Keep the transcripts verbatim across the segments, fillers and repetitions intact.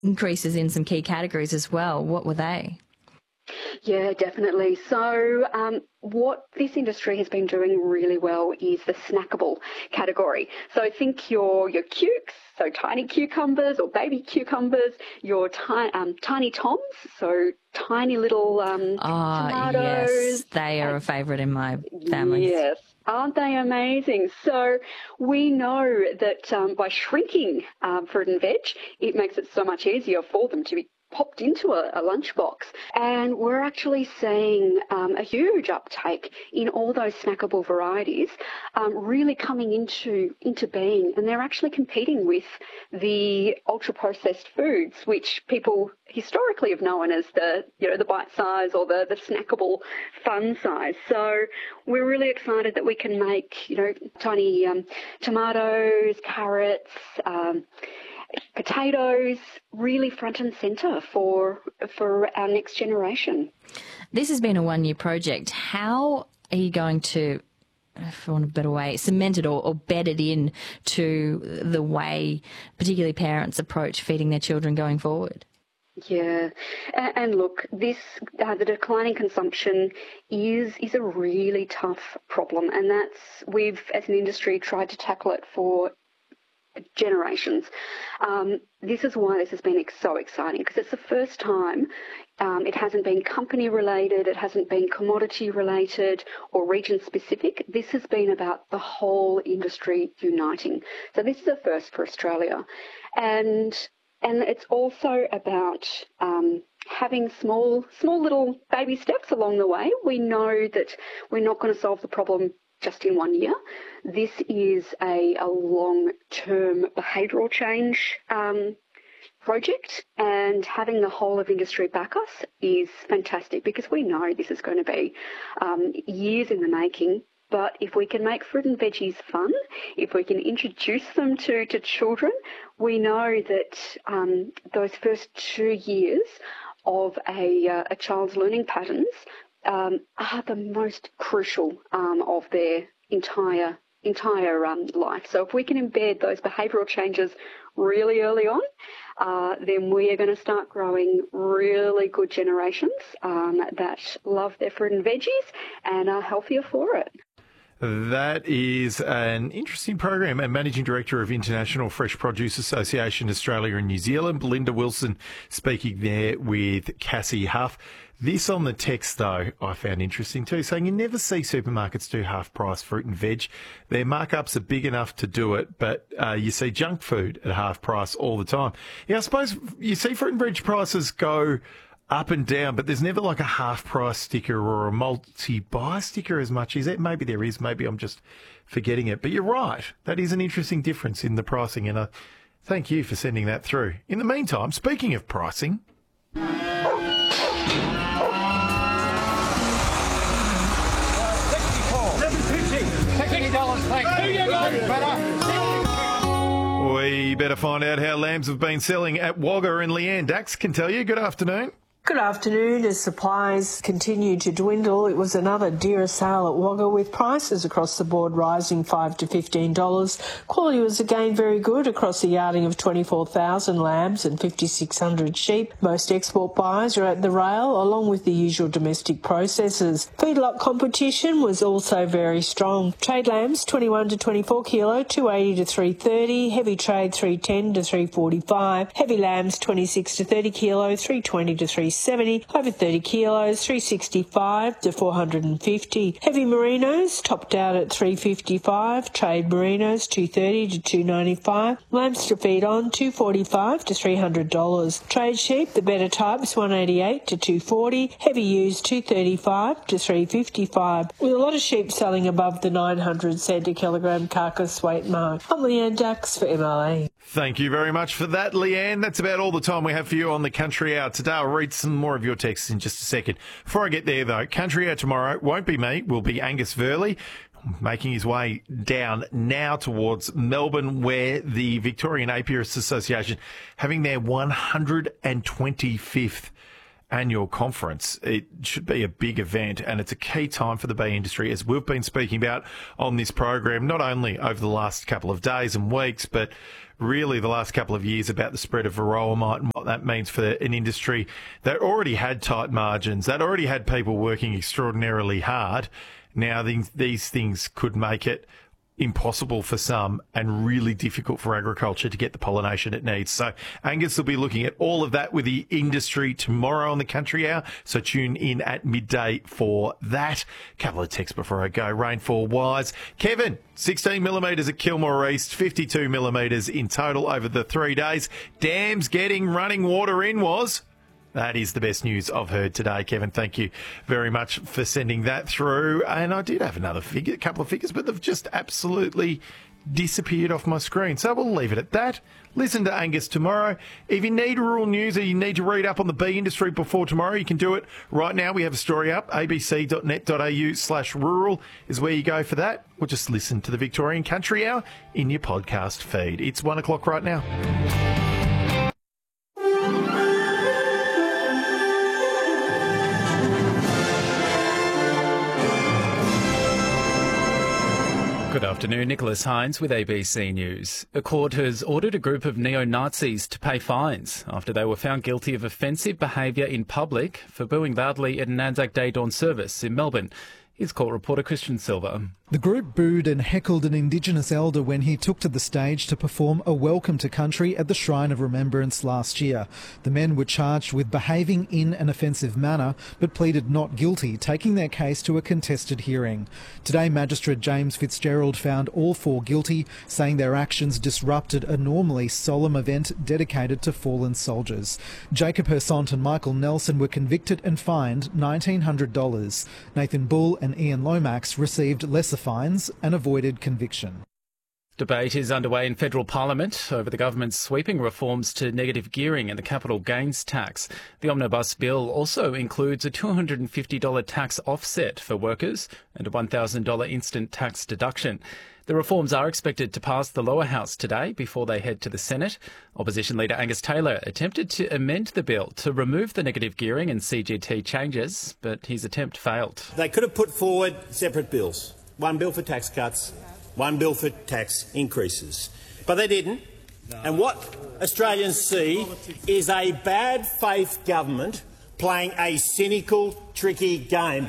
increases in some key categories as well. What were they? Yeah, definitely. So um, what this industry has been doing really well is the snackable category. So think your your cukes, so tiny cucumbers or baby cucumbers, your ti- um, tiny toms, so tiny little um, oh, tomatoes. Yes, they are a favourite in my family. Yes. Aren't they amazing? So we know that um, by shrinking um, fruit and veg, it makes it so much easier for them to be popped into a, a lunchbox. And we're actually seeing um, a huge uptake in all those snackable varieties um, really coming into into being. And they're actually competing with the ultra-processed foods, which people historically have known as the, you know, the bite size or the, the snackable fun size. So we're really excited that we can make, you know, tiny um, tomatoes, carrots, um, potatoes really front and centre for for our next generation. This has been a one-year project. How are you going to, for want of a better way, cement it or, or bed it in to the way particularly parents approach feeding their children going forward? Yeah, and, and look, this uh, the declining consumption is is a really tough problem, and that's we've as an industry tried to tackle it for generations. Um, this is why this has been so exciting, because it's the first time um, it hasn't been company related, it hasn't been commodity related or region specific. This has been about the whole industry uniting. So this is a first for Australia. And and it's also about um, having small, small little baby steps along the way. We know that we're not going to solve the problem just in one year. This is a, a long-term behavioural change um, project, and having the whole of industry back us is fantastic, because we know this is going to be um, years in the making. But if we can make fruit and veggies fun, if we can introduce them to, to children, we know that um, those first two years of a, uh, a child's learning patterns Um, are the most crucial um, of their entire entire um, life. So if we can embed those behavioural changes really early on, uh, then we are going to start growing really good generations um, that love their fruit and veggies and are healthier for it. That is an interesting program. And Managing Director of International Fresh Produce Association Australia and New Zealand, Belinda Wilson, speaking there with Cassie Huff. This on the text, though, I found interesting too, saying you never see supermarkets do half-price fruit and veg. Their markups are big enough to do it, but uh, you see junk food at half price all the time. Yeah, I suppose you see fruit and veg prices go up and down, but there's never like a half-price sticker or a multi-buy sticker as much as it. Maybe there is, maybe I'm just forgetting it. But you're right, that is an interesting difference in the pricing, and uh, thank you for sending that through. In the meantime, speaking of pricing... We better find out how lambs have been selling at Wagga, and Leanne Dax can tell you. Good afternoon. Good afternoon. As supplies continue to dwindle, it was another dearer sale at Wagga, with prices across the board rising five to fifteen dollars. Quality was again very good across the yarding of twenty-four thousand lambs and fifty-six hundred sheep. Most export buyers are at the rail, along with the usual domestic processors. Feedlot competition was also very strong. Trade lambs twenty-one to twenty-four kilo, two eighty to three thirty. Heavy trade three ten to three forty-five. Heavy lambs twenty-six to thirty kilo, three twenty to three seventy. Over thirty kilos, three sixty-five to four fifty. Heavy merinos topped out at three fifty-five. Trade merinos two thirty to two ninety-five. Lambs to feed on two forty-five to three hundred dollars. Trade sheep, the better types, one eighty-eight to two forty. Heavy ewes two thirty-five to three fifty-five. With a lot of sheep selling above the nine hundred cent a kilogram carcass weight mark. I'm Leanne Dax for M L A. Thank you very much for that, Leanne. That's about all the time we have for you on the Country Hour today. I'll read some more of your texts in just a second. Before I get there, though, Country Hour tomorrow won't be me. Will be Angus Verley, making his way down now towards Melbourne, where the Victorian Apiarists Association having their one hundred twenty-fifth annual conference. It should be a big event, and it's a key time for the bee industry, as we've been speaking about on this program, not only over the last couple of days and weeks, but really the last couple of years about the spread of varroa mite and what that means for an industry that already had tight margins, that already had people working extraordinarily hard. Now these, these things could make it impossible for some and really difficult for agriculture to get the pollination it needs. So Angus will be looking at all of that with the industry tomorrow on the Country Hour. So tune in at midday for that. Couple of texts before I go. Rainfall wise, Kevin, sixteen millimetres at Kilmore East, fifty-two millimetres in total over the three days. Dams getting running water in was... That is the best news I've heard today, Kevin. Thank you very much for sending that through. And I did have another figure, a couple of figures, but they've just absolutely disappeared off my screen. So we'll leave it at that. Listen to Angus tomorrow. If you need rural news or you need to read up on the bee industry before tomorrow, you can do it right now. We have a story up. abc.net.au slash rural is where you go for that. Or just listen to the Victorian Country Hour in your podcast feed. It's one o'clock right now. Good afternoon, Nicholas Hines with A B C News. A court has ordered a group of neo-Nazis to pay fines after they were found guilty of offensive behaviour in public for booing loudly at an Anzac Day dawn service in Melbourne. Here's court reporter Christian Silva. The group booed and heckled an Indigenous elder when he took to the stage to perform a welcome to country at the Shrine of Remembrance last year. The men were charged with behaving in an offensive manner but pleaded not guilty, taking their case to a contested hearing. Today, Magistrate James Fitzgerald found all four guilty, saying their actions disrupted a normally solemn event dedicated to fallen soldiers. Jacob Hersont and Michael Nelson were convicted and fined nineteen hundred dollars. Nathan Bull and Ian Lomax received lesser fines and avoided conviction. Debate is underway in federal parliament over the government's sweeping reforms to negative gearing and the capital gains tax. The omnibus bill also includes a two hundred fifty dollars tax offset for workers and a one thousand dollars instant tax deduction. The reforms are expected to pass the lower house today before they head to the Senate. Opposition leader Angus Taylor attempted to amend the bill to remove the negative gearing and C G T changes, but his attempt failed. They could have put forward separate bills. One bill for tax cuts, one bill for tax increases. But they didn't. No. And what Australians see is a bad faith government playing a cynical, tricky game.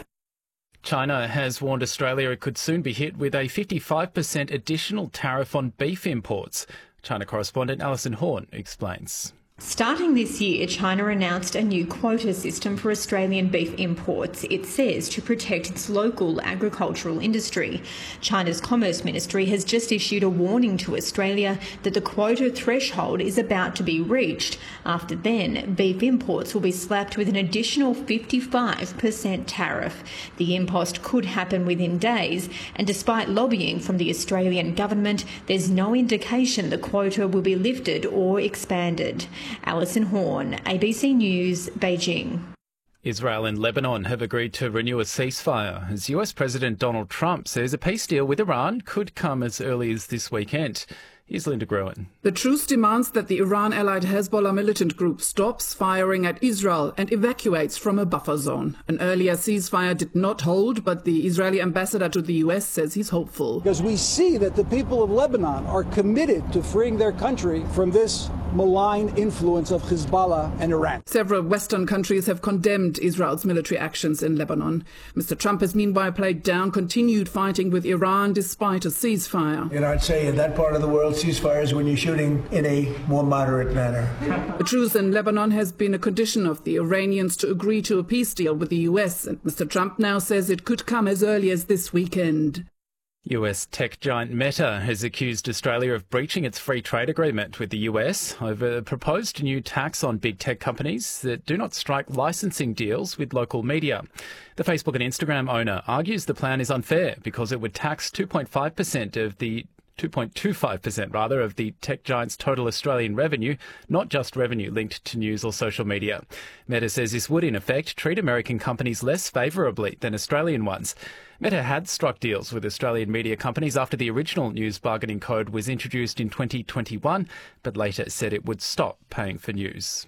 China has warned Australia it could soon be hit with a fifty-five percent additional tariff on beef imports. China correspondent Alison Horn explains. Starting this year, China announced a new quota system for Australian beef imports, it says, to protect its local agricultural industry. China's Commerce Ministry has just issued a warning to Australia that the quota threshold is about to be reached. After then, beef imports will be slapped with an additional fifty-five percent tariff. The impost could happen within days, and despite lobbying from the Australian government, there's no indication the quota will be lifted or expanded. Alison Horn, A B C News, Beijing. Israel and Lebanon have agreed to renew a ceasefire as U S President Donald Trump says a peace deal with Iran could come as early as this weekend. Here's Linda Gruen. The truce demands that the Iran-allied Hezbollah militant group stops firing at Israel and evacuates from a buffer zone. An earlier ceasefire did not hold, but the Israeli ambassador to the U S says he's hopeful. Because we see that the people of Lebanon are committed to freeing their country from this malign influence of Hezbollah and Iran. Several Western countries have condemned Israel's military actions in Lebanon. Mister Trump has meanwhile played down continued fighting with Iran despite a ceasefire. You know, I'd say in that part of the world, ceasefires when you're shooting in a more moderate manner. A truce in Lebanon has been a condition of the Iranians to agree to a peace deal with the U S, and Mister Trump now says it could come as early as this weekend. U S tech giant Meta has accused Australia of breaching its free trade agreement with the U S over a proposed new tax on big tech companies that do not strike licensing deals with local media. The Facebook and Instagram owner argues the plan is unfair because it would tax two point five percent of the two point two five percent rather of the tech giant's total Australian revenue, not just revenue linked to news or social media. Meta says this would in effect treat American companies less favourably than Australian ones. Meta had struck deals with Australian media companies after the original news bargaining code was introduced in twenty twenty-one, but later said it would stop paying for news.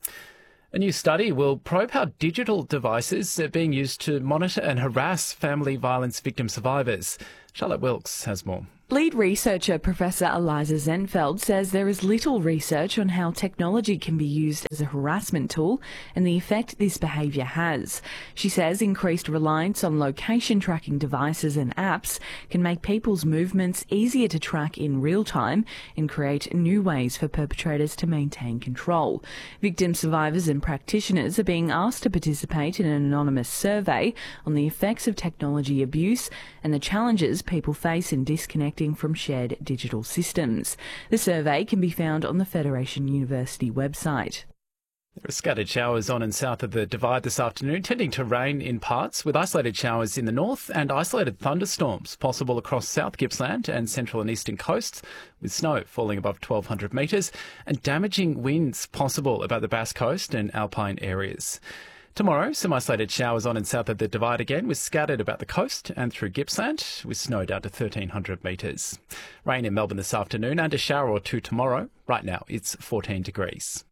A new study will probe how digital devices are being used to monitor and harass family violence victim survivors. Charlotte Wilkes has more. Lead researcher Professor Eliza Zenfeld says there is little research on how technology can be used as a harassment tool and the effect this behaviour has. She says increased reliance on location tracking devices and apps can make people's movements easier to track in real time and create new ways for perpetrators to maintain control. Victim survivors and practitioners are being asked to participate in an anonymous survey on the effects of technology abuse and the challenges people face in disconnecting from shared digital systems. The survey can be found on the Federation University website. There are scattered showers on and south of the Divide this afternoon, tending to rain in parts, with isolated showers in the north and isolated thunderstorms possible across South Gippsland and central and eastern coasts, with snow falling above twelve hundred metres and damaging winds possible about the Bass Coast and alpine areas. Tomorrow, some isolated showers on and south of the Divide again, with scattered about the coast and through Gippsland, with snow down to thirteen hundred metres. Rain in Melbourne this afternoon and a shower or two tomorrow. Right now, it's fourteen degrees.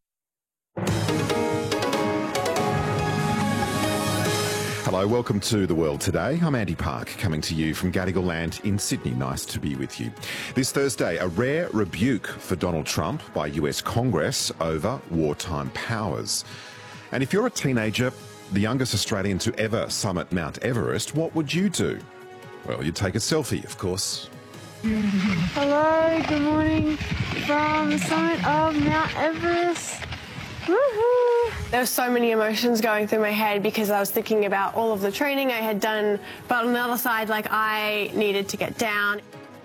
Hello, welcome to The World Today. I'm Andy Park, coming to you from Gadigal Land in Sydney. Nice to be with you. This Thursday, a rare rebuke for Donald Trump by U S Congress over wartime powers. And if you're a teenager, the youngest Australian to ever summit Mount Everest, what would you do? Well, you'd take a selfie, of course. Hello, good morning from the summit of Mount Everest. Woohoo! There were so many emotions going through my head because I was thinking about all of the training I had done, but on the other side, like, I needed to get down.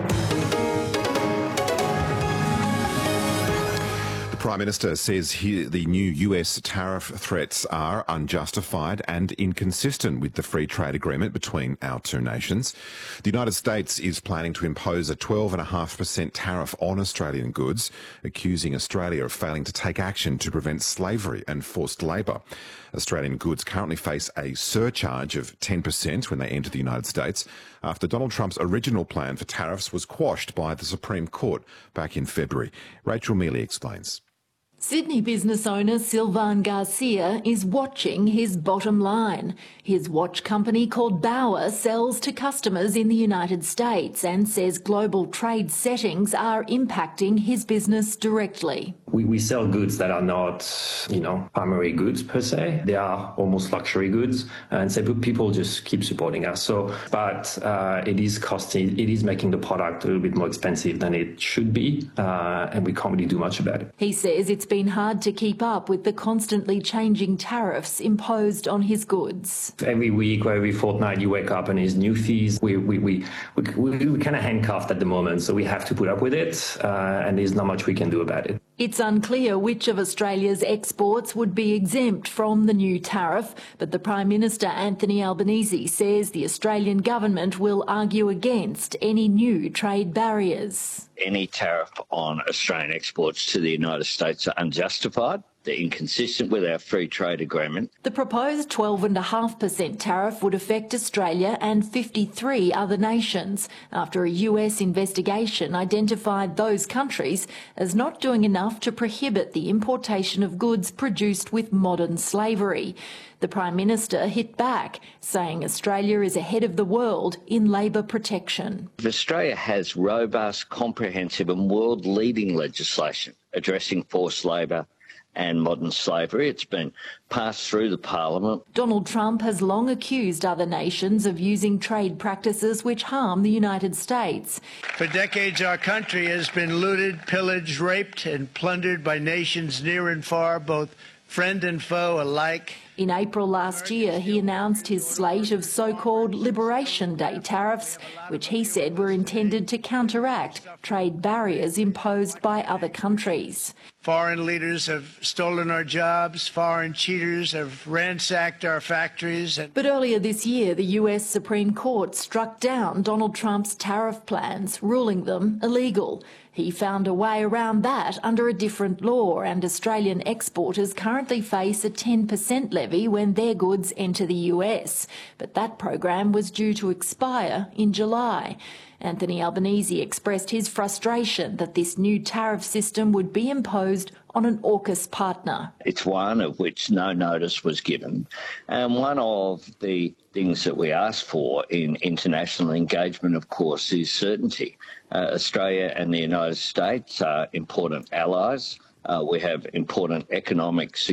The Prime Minister says he, the new U S tariff threats are unjustified and inconsistent with the free trade agreement between our two nations. The United States is planning to impose a twelve point five percent tariff on Australian goods, accusing Australia of failing to take action to prevent slavery and forced labour. Australian goods currently face a surcharge of ten percent when they enter the United States after Donald Trump's original plan for tariffs was quashed by the Supreme Court back in February. Rachel Mealy explains. Sydney business owner Sylvan Garcia is watching his bottom line. His watch company called Bauer sells to customers in the United States and says global trade settings are impacting his business directly. We, we sell goods that are not, you know, primary goods per se. They are almost luxury goods, and so people just keep supporting us. So, but uh, it is costing, it is making the product a little bit more expensive than it should be, uh, and we can't really do much about it. He says it's been hard to keep up with the constantly changing tariffs imposed on his goods. Every week or every fortnight you wake up and there's new fees. We we we we, we, we kind of handcuffed at the moment, so we have to put up with it, uh, and there's not much we can do about it. It's unclear which of Australia's exports would be exempt from the new tariff, but the Prime Minister Anthony Albanese says the Australian government will argue against any new trade barriers. Any tariff on Australian exports to the United States are unjustified. They're inconsistent with our free trade agreement. The proposed twelve point five percent tariff would affect Australia and fifty-three other nations after a U S investigation identified those countries as not doing enough to prohibit the importation of goods produced with modern slavery. The Prime Minister hit back, saying Australia is ahead of the world in labour protection. Australia has robust, comprehensive and world-leading legislation addressing forced labour and modern slavery. It's been passed through the Parliament. Donald Trump has long accused other nations of using trade practices which harm the United States. For decades, our country has been looted, pillaged, raped and plundered by nations near and far, both friend and foe alike. In April last year, he announced his slate of so-called Liberation Day tariffs, which he said were intended to counteract trade barriers imposed by other countries. Foreign leaders have stolen our jobs, foreign cheaters have ransacked our factories. And but earlier this year, the U S Supreme Court struck down Donald Trump's tariff plans, ruling them illegal. He found a way around that under a different law, and Australian exporters currently face a ten percent levy when their goods enter the U S. But that program was due to expire in July. Anthony Albanese expressed his frustration that this new tariff system would be imposed on an AUKUS partner. It's one of which no notice was given, and one of the things that we ask for in international engagement, of course, is certainty. Uh, Australia and the United States are important allies. Uh, we have important economic